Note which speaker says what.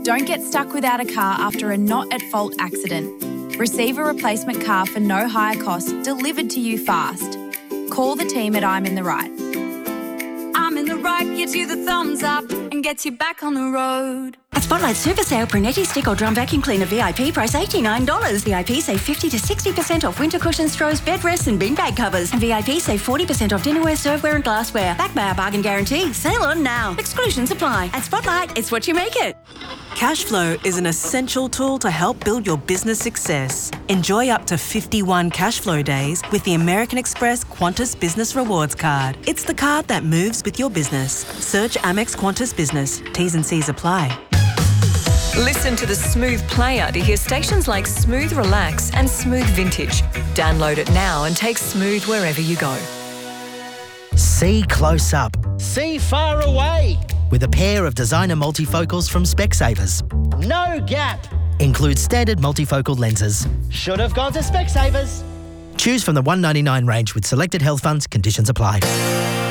Speaker 1: Don't get stuck without a car after a not-at-fault accident. Receive a replacement car for no higher cost delivered to you fast. Call the team at I'm in the Right. I'm in the Right gives you the thumbs up and gets you back on the road.
Speaker 2: At Spotlight Super Sale, Brunetti Stick or Drum Vacuum Cleaner VIP price $89. VIP save 50 to 60% off winter cushions, throws, bed rests and beanbag covers. And VIP save 40% off dinnerware, serveware and glassware. Backed by our bargain guarantee. Sale on now. Exclusions apply. At Spotlight, it's what you make it.
Speaker 3: Cashflow is an essential tool to help build your business success. Enjoy up to 51 Cashflow days with the American Express Qantas Business Rewards Card. It's the card that moves with your business. Search Amex Qantas Business. T's and C's apply.
Speaker 4: Listen to the Smooth Player to hear stations like Smooth Relax and Smooth Vintage. Download it now and take Smooth wherever you go.
Speaker 5: See close up.
Speaker 6: See far away.
Speaker 5: With a pair of designer multifocals from Specsavers.
Speaker 6: No gap.
Speaker 5: Includes standard multifocal lenses.
Speaker 6: Should have gone to Specsavers.
Speaker 5: Choose from the $199 range with selected health funds. Conditions apply.